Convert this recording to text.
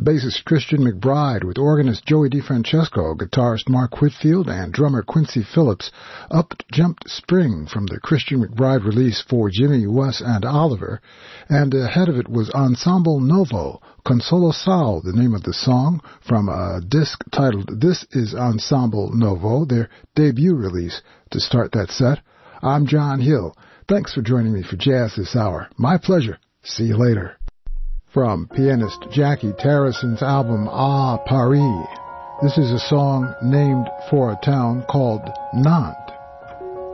bassist Christian McBride with organist Joey DeFrancesco, guitarist Mark Whitfield, and drummer Quincy Phillips. Up Jumped Spring from the Christian McBride release For Jimmy, Wes, and Oliver. And ahead of it was Ensemble Novo, Consolo Sal, the name of the song, from a disc titled This Is Ensemble Novo, their debut release. To start that set, I'm John Hill. Thanks for joining me for Jazz this hour. My pleasure. See you later. From pianist Jackie Tarrison's album Ah Paris, this is a song named for a town called Nantes.